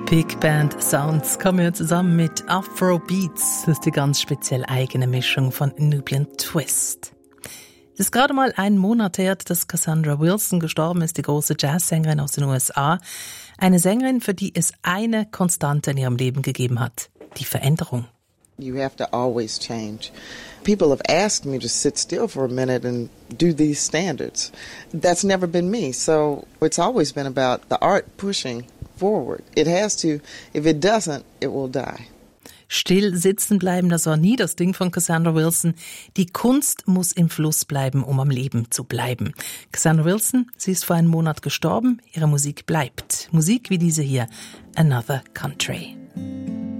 Big Band Sounds kommen wir zusammen mit Afrobeats. Das ist die ganz speziell eigene Mischung von Nubian Twist. Es ist gerade mal einen Monat her, dass Cassandra Wilson gestorben ist, die große Jazzsängerin aus den USA. Eine Sängerin, für die es eine Konstante in ihrem Leben gegeben hat: die Veränderung. You have to always change. People have asked me to sit still for a minute and do these standards. That's never been me. So it's always been about the art pushing forward. It has to. If it doesn't, it will die. Still sitzen bleiben, das war nie das Ding von Cassandra Wilson. Die Kunst muss im Fluss bleiben, um am Leben zu bleiben. Cassandra Wilson, sie ist vor einem Monat gestorben. Ihre Musik bleibt. Musik wie diese hier, Another Country.